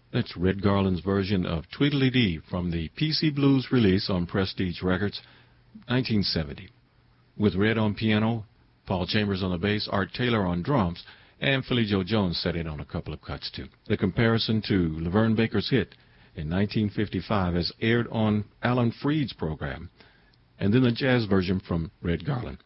That's Red Garland's version of Tweedledee from the PC Blues release on Prestige Records, 1970. With Red on piano, Paul Chambers on the bass, Art Taylor on drums, and Philly Joe Jones set in on a couple of cuts too. The comparison to Laverne Baker's hit in 1955 as aired on Alan Freed's program, and then the jazz version from Red Garland.